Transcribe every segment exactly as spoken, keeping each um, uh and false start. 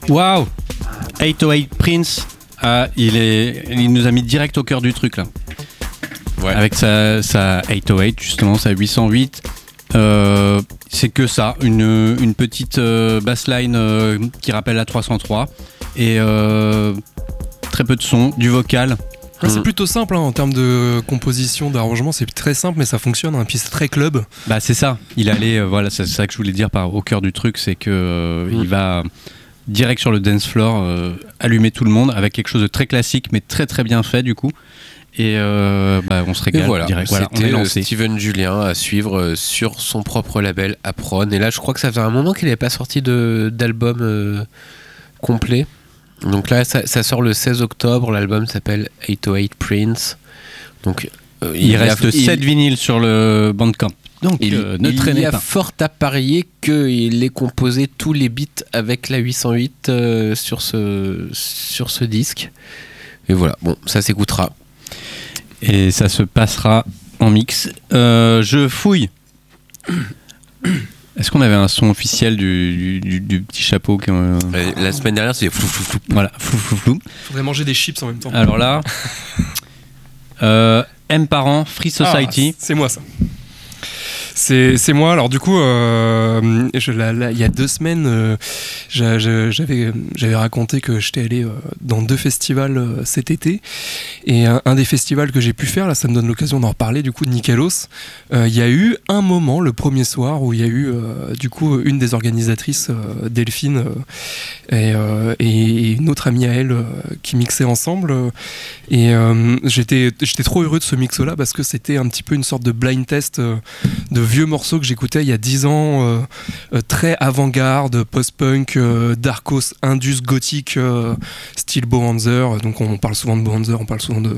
Waouh, huit cent huit Prince, ah, il, est, il nous a mis direct au cœur du truc là. Ouais. Avec sa, sa huit cent huit justement, sa huit cent huit. Euh, c'est que ça, une, une petite euh, bassline euh, qui rappelle la trois cent trois et euh, très peu de son, du vocal. Ouais, c'est plutôt simple hein, en termes de composition, d'arrangement, c'est très simple mais ça fonctionne, hein. Puis c'est très club. Bah c'est ça, il allait, euh, voilà, c'est ça que je voulais dire par au cœur du truc, c'est que euh, mm. il va direct sur le dance floor, euh, allumer tout le monde avec quelque chose de très classique mais très très bien fait du coup. Et euh, bah, on se régale. Et voilà, direct. Voilà, c'était on est lancé. Steven Julien à suivre sur son propre label Apron. Et là, je crois que ça faisait un moment qu'il n'avait pas sorti de, d'album euh, complet. Donc là, ça, ça sort le seize octobre. L'album s'appelle huit cent huit Prince. Donc euh, il, il reste a, sept il, vinyles sur le Bandcamp. Donc il, euh, ne il traînez y a pas. Fort à parier qu'il ait composé tous les beats avec la huit cent huit euh, sur ce sur ce disque. Et voilà, bon, ça s'écoutera. Et ça se passera en mix. Euh, je fouille. Est-ce qu'on avait un son officiel du, du, du petit chapeau qui, euh... La semaine dernière, c'était flou flou flou. Voilà, flou flou flou. Faudrait manger des chips en même temps. Alors là, euh, M Parent, Free Society. Ah, c'est moi ça. C'est, c'est moi. Alors du coup, euh, je, là, là, il y a deux semaines, euh, j'avais, j'avais raconté que j'étais allé euh, dans deux festivals euh, cet été. Et un, un des festivals que j'ai pu faire, là, ça me donne l'occasion d'en reparler, du coup, de Nikelos. Il euh, y a eu un moment, le premier soir, où il y a eu, euh, du coup, une des organisatrices, euh, Delphine, euh, et, euh, et une autre amie à elle, euh, qui mixaient ensemble. Euh, et euh, j'étais, j'étais trop heureux de ce mix-là, parce que c'était un petit peu une sorte de blind test euh, de vieux morceaux que j'écoutais il y a dix ans, euh, euh, très avant-garde, post-punk, euh, darkos, indus, gothique, euh, style Bohanzer. Donc on parle souvent de Bohanzer, on parle souvent de...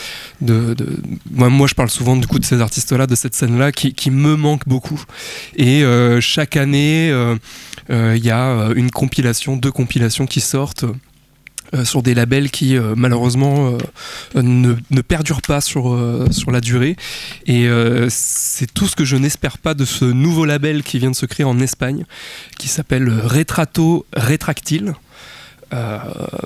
de, de... Moi, moi je parle souvent du coup de ces artistes-là, de cette scène-là qui, qui me manque beaucoup. Et euh, chaque année, il euh, euh, y a une compilation, deux compilations qui sortent Euh, sur des labels qui euh, malheureusement euh, ne, ne perdurent pas sur, euh, sur la durée, et euh, c'est tout ce que je n'espère pas de ce nouveau label qui vient de se créer en Espagne, qui s'appelle Retrato Retractile. Euh,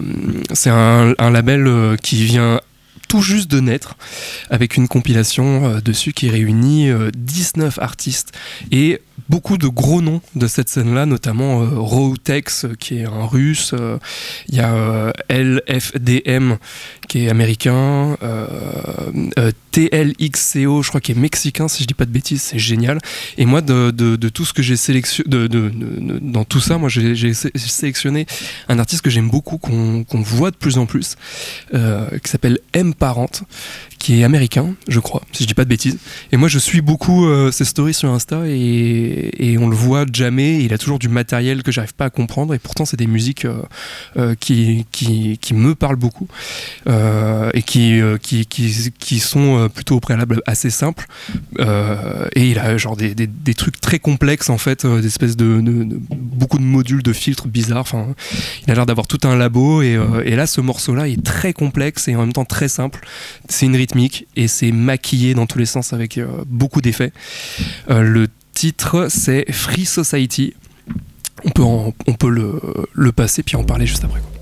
c'est un, un label euh, qui vient tout juste de naître, avec une compilation euh, dessus qui réunit euh, dix-neuf artistes et beaucoup de gros noms de cette scène-là, notamment euh, Rawtex, qui est un russe, il euh, y a euh, L F D M qui est américain, euh, euh, T L X C O, je crois qu'il est mexicain, si je dis pas de bêtises, c'est génial. Et moi, de, de, de tout ce que j'ai sélectionné, de, de, de, de, dans tout ça, moi j'ai, j'ai sélectionné un artiste que j'aime beaucoup, qu'on, qu'on voit de plus en plus, euh, qui s'appelle M Parent, qui est américain, je crois, si je dis pas de bêtises. Et moi, je suis beaucoup euh, ses stories sur Insta, et, et on le voit jamais. Il a toujours du matériel que j'arrive pas à comprendre, et pourtant, c'est des musiques euh, euh, qui, qui, qui me parlent beaucoup, euh, et qui, euh, qui, qui, qui sont plutôt au préalable assez simples. Euh, et il a genre des, des, des trucs très complexes, en fait, euh, des espèces de, de, de beaucoup de modules, de filtres bizarres. Enfin, il a l'air d'avoir tout un labo, et, euh, et là, ce morceau-là est très complexe et en même temps très simple. C'est une rythmique et c'est maquillé dans tous les sens avec euh, beaucoup d'effets. Euh, le titre, c'est Free Society. On peut, en, on peut le, le passer puis en parler juste après, quoi.